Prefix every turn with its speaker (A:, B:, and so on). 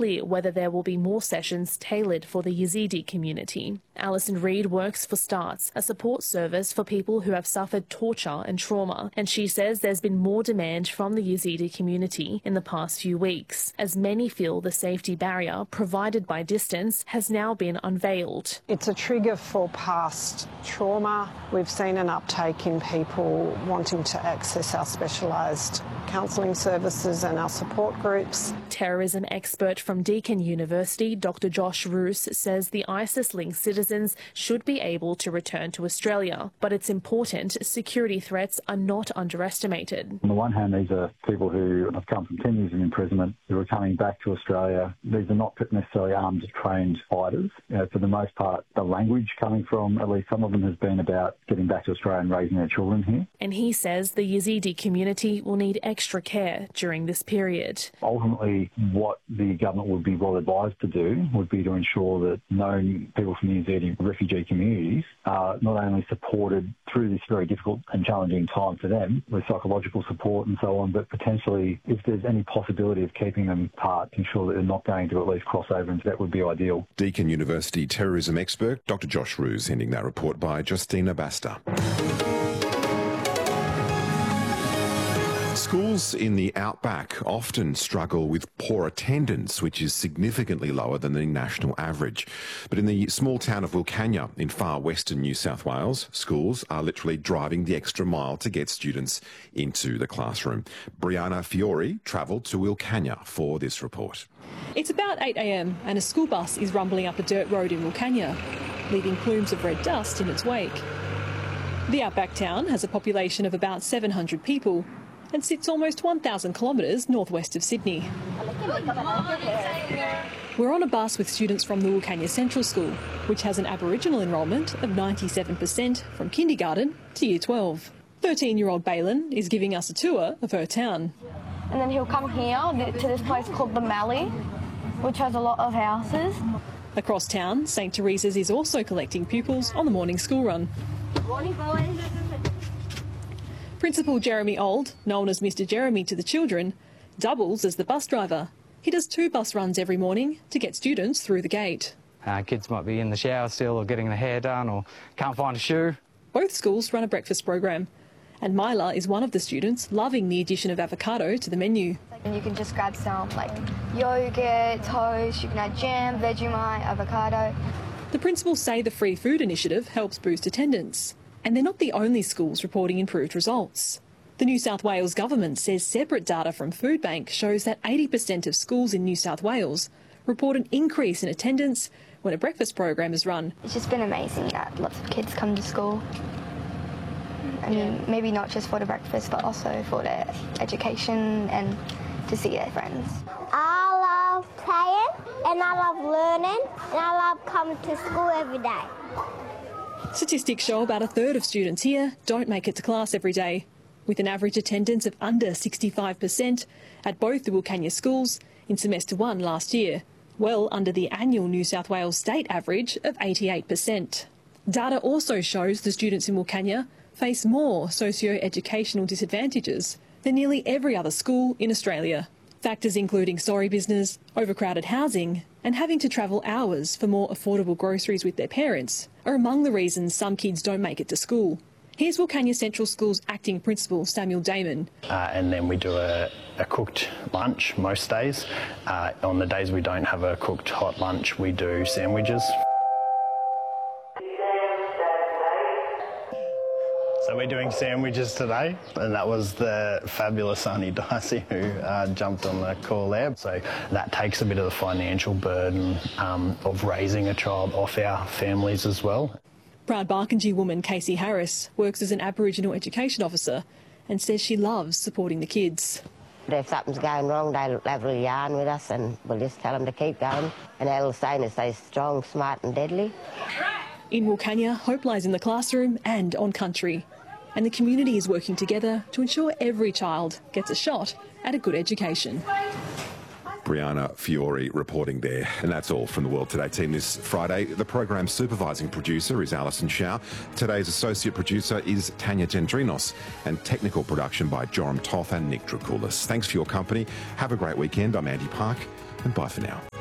A: unclear whether there will be more sessions tailored for the Yazidi community. Alison Reid works for STARTS, a support service for people who have suffered torture and trauma, and she says there's been more demand from the Yazidi community in the past few weeks, as many feel the safety barrier provided by distance has now been unveiled.
B: It's a trigger for past trauma. We've seen an uptake in people wanting to access our specialised counselling services and our support groups.
A: Terrorism expert from Deakin University, Dr Josh Roos, says the ISIS-linked citizens should be able to return to Australia, but it's important security threats are not underestimated.
C: On the one hand, these are people who have come from 10 years of imprisonment, who are coming back to Australia. These are not necessarily armed, trained fighters. For the most part, the language coming from at least some of them has been about getting back to Australia and raising their children here.
A: And he says the Yazidi community will need extra care during this period.
C: Ultimately, what the government would be well advised to do would be to ensure that known people from the Yazidi refugee communities are not only supported through this very difficult and challenging time for them with psychological support and so on, but potentially if there's any possibility of keeping them apart, ensure that they're not going to at least cross over, and that would be ideal.
D: Deakin University terrorism expert Dr Josh Roos ending that report by Justina Basta. Schools in the outback often struggle with poor attendance, which is significantly lower than the national average. But in the small town of Wilcannia in far western New South Wales, schools are literally driving the extra mile to get students into the classroom. Brianna Fiore travelled to Wilcannia for this report.
E: It's about 8 a.m. and a school bus is rumbling up a dirt road in Wilcannia, leaving plumes of red dust in its wake. The outback town has a population of about 700 people and sits almost 1,000 kilometres northwest of Sydney. We're on a bus with students from the Wilcannia Central School, which has an Aboriginal enrolment of 97% from kindergarten to year 12. 13-year-old Balin is giving us a tour of her town.
F: And then he'll come here to this place called the Mallee, which has a lot of houses.
E: Across town, St Teresa's is also collecting pupils on the morning school run.
F: Morning, boys.
E: Principal Jeremy Old, known as Mr Jeremy to the children, doubles as the bus driver. He does 2 bus runs every morning to get students through the gate.
G: Kids might be in the shower still or getting their hair done or can't find a shoe.
E: Both schools run a breakfast program, and Myla is one of the students loving the addition of avocado to the menu.
F: And you can just grab some like yogurt, toast, you can add jam, Vegemite, avocado.
E: The principals say the free food initiative helps boost attendance. And they're not the only schools reporting improved results. The New South Wales government says separate data from Foodbank shows that 80% of schools in New South Wales report an increase in attendance when a breakfast program is run.
F: It's just been amazing that lots of kids come to school. I mean, maybe not just for the breakfast, but also for their education and to see their friends.
H: I love playing and I love learning and I love coming to school every day.
E: Statistics show about a third of students here don't make it to class every day, with an average attendance of under 65% at both the Wilcannia schools in semester 1 last year, well under the annual New South Wales state average of 88%. Data also shows the students in Wilcannia face more socio-educational disadvantages than nearly every other school in Australia. Factors including sorry business, overcrowded housing and having to travel hours for more affordable groceries with their parents are among the reasons some kids don't make it to school. Here's Wilcannia Central School's acting principal, Samuel Damon.
I: And then we do a cooked lunch most days. On the days we don't have a cooked hot lunch, we do sandwiches. So we're doing sandwiches today, and that was the fabulous Auntie Dicey who jumped on the call there. So that takes a bit of the financial burden of raising a child off our families as well.
E: Proud Barkindji woman Casey Harris works as an Aboriginal education officer and says she loves supporting the kids.
J: If something's going wrong, they'll have a yarn with us and we'll just tell them to keep going. And they'll say to stay strong, smart and deadly.
E: In Wilcannia, hope lies in the classroom and on country. And the community is working together to ensure every child gets a shot at a good education.
D: Brianna Fiore reporting there. And that's all from the World Today team this Friday. The program's supervising producer is Alison Shaw. Today's associate producer is Tanya Gendrinos. And technical production by Joram Toth and Nick Dracoulis. Thanks for your company. Have a great weekend. I'm Andy Park. And bye for now.